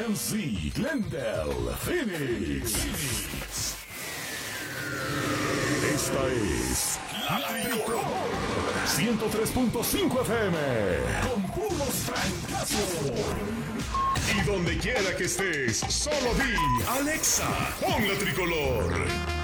GNC, Glendale, Phoenix. Esta es La Tricolor 103.5 FM con puros francazos. Y donde quiera que estés, solo di Alexa, pon La Tricolor.